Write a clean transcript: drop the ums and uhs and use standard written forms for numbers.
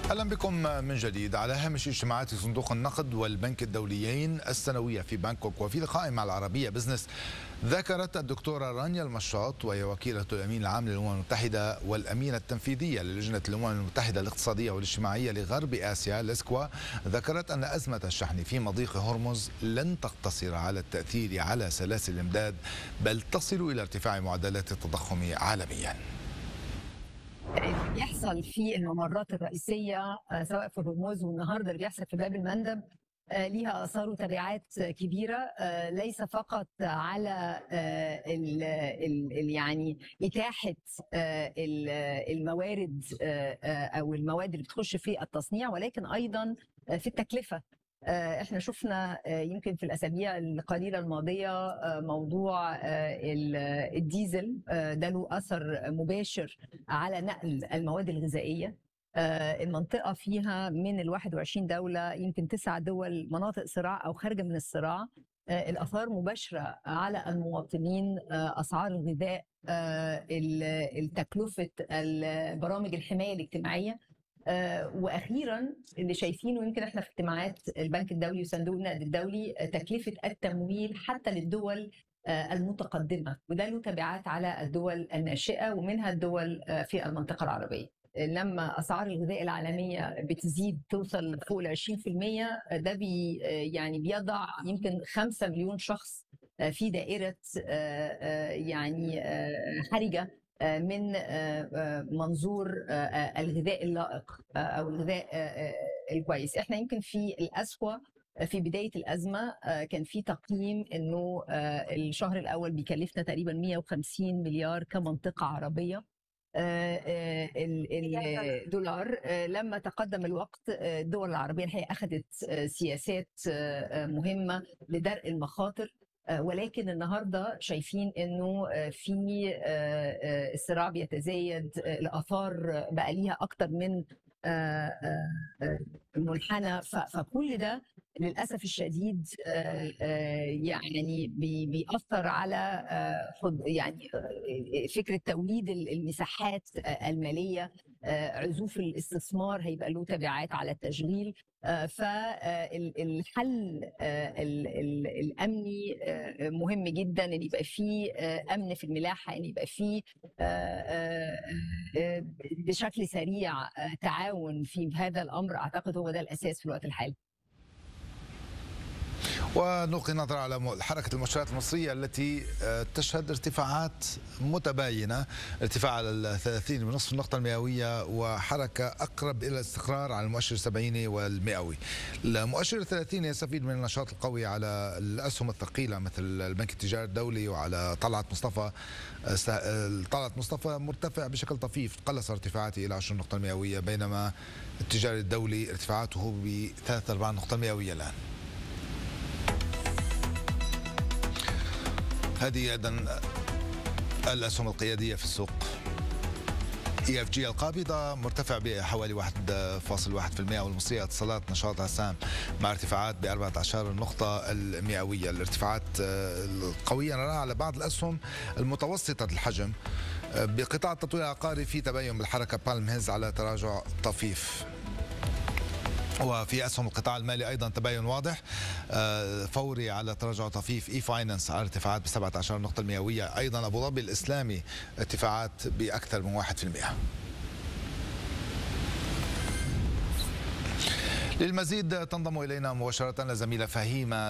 أهلا بكم من جديد. على هامش اجتماعات صندوق النقد والبنك الدوليين السنوية في بانكوك وفي لقاء مع العربية بزنس، ذكرت الدكتورة رانيا المشاط وهي وكيلة الأمين العام للأمم المتحدة والأمينة التنفيذية للجنة الأمم المتحدة الاقتصادية والاجتماعية لغرب آسيا لسكوا، ذكرت أن أزمة الشحن في مضيق هرمز لن تقتصر على التأثير على سلاسل الإمداد، بل تصل إلى ارتفاع معدلات التضخم عالميا. بيحصل في الممرات الرئيسية سواء في الهرمز والنهارده اللي بيحصل في باب المندب ليها آثار وتبعات كبيرة، ليس فقط على يعني إتاحة الموارد أو المواد اللي بتخش في التصنيع، ولكن أيضا في التكلفة. احنا شفنا يمكن في الاسابيع القليله الماضيه موضوع الديزل، ده له اثر مباشر على نقل المواد الغذائيه. المنطقه فيها من ال 21 دوله يمكن 9 دول مناطق صراع او خارجه من الصراع. الاثار مباشره على المواطنين، اسعار الغذاء، تكلفه برامج الحمايه الاجتماعيه. واخيرا اللي شايفينه يمكن احنا في اجتماعات البنك الدولي وصندوق النقد الدولي، تكلفه التمويل حتى للدول المتقدمه، وده له تبعات على الدول الناشئه ومنها الدول في المنطقه العربيه. لما اسعار الغذاء العالميه بتزيد توصل فوق ال 20%، ده يعني بيضع يمكن 5 مليون شخص في دائره يعني حرجه من منظور الغذاء اللائق او الغذاء الكويس. احنا يمكن في الأسوأ في بداية الأزمة كان في تقييم أنه الشهر الأول بيكلفنا تقريبا 150 مليار كمنطقة عربية الدولار. لما تقدم الوقت الدول العربية الحقيقة أخذت سياسات مهمة لدرء المخاطر، ولكن النهارده شايفين انه في الصراع بيتزايد، الاثار بقى ليها اكتر من منحنى، فكل ده للاسف الشديد يعني بيأثر على يعني فكره توليد المساحات الماليه. عزوف الاستثمار هيبقى له تبعات على التشغيل. فالحل الامني مهم جدا، ان يبقى فيه امن في الملاحه، ان يبقى فيه بشكل سريع تعاون في هذا الامر. اعتقد هو ده الاساس في الوقت الحالي. ونلقي نظرة على حركة المؤشرات المصرية التي تشهد ارتفاعات متباينة، ارتفاع على 30.5 النقطة المئوية وحركة أقرب إلى الاستقرار على المؤشر 70 والمئوي. المؤشر 30 يستفيد من النشاط القوي على الأسهم الثقيلة مثل البنك التجاري الدولي وعلى طلعت مصطفى. طلعت مصطفى مرتفع بشكل طفيف، قلص ارتفاعاته إلى 10 نقطة مئوية، بينما التجاري الدولي ارتفاعاته ب 3.4 نقطة مئوية الآن. هذه أيضا الأسهم القيادية في السوق. EFG القابضة مرتفع بحوالي 1.1%، والمصرية اتصالات نشاطها سام مع ارتفاعات ب14 نقطة المئوية. الارتفاعات القوية نراها على بعض الأسهم المتوسطة الحجم. بقطاع التطوير العقاري في تباين بالحركة، بالم هيز على تراجع طفيف. وفي أسهم القطاع المالي أيضا تباين واضح، فوري على تراجع طفيف، إي فاينانس على ارتفاعات ب 17 نقطة مئوية، أيضا أبو ظبي الإسلامي ارتفاعات بأكثر من 1%. للمزيد تنضم إلينا مباشرة الزميلة فهيمة